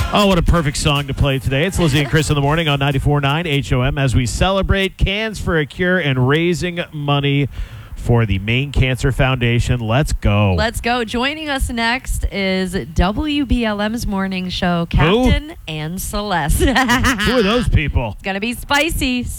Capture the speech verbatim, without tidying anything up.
Oh, what a perfect song to play today. It's Lizzie and Chris in the morning on ninety-four point nine H O M as we celebrate Cans for a Cure and raising money for the Maine Cancer Foundation. Let's go. Let's go. Joining us next is W B L M's morning show, Captain Who? and Celeste. Who are those people? It's going to be spicy.